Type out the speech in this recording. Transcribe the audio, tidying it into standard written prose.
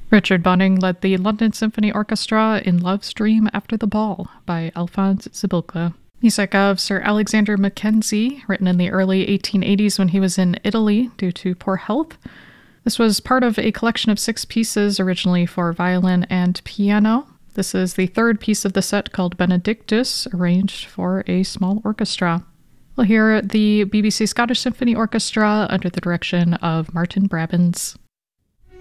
Richard Bunning led the London Symphony Orchestra in Love's Dream After the Ball by Alphonse Sibylka. Music of Sir Alexander Mackenzie, written in the early 1880s when he was in Italy due to poor health. This was part of a collection of 6 pieces originally for violin and piano. This is the third piece of the set called Benedictus, arranged for a small orchestra. We'll hear the BBC Scottish Symphony Orchestra under the direction of Martin Brabbins.